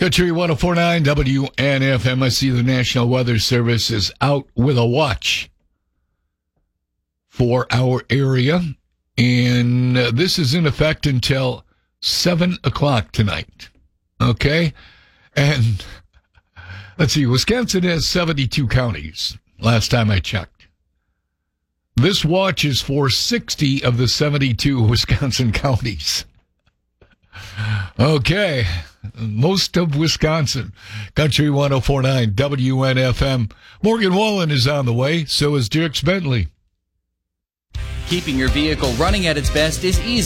Country 104.9 WNFM. I see the National Weather Service is out with a watch for our area, and this is in effect until 7 o'clock tonight. Okay? And let's see, Wisconsin has 72 counties, last time I checked. This watch is for 60 of the 72 Wisconsin counties. Okay, most of Wisconsin. Country 104.9 WNFM. Morgan Wallen is on the way, so is Dierks Bentley. Keeping your vehicle running at its best is easy.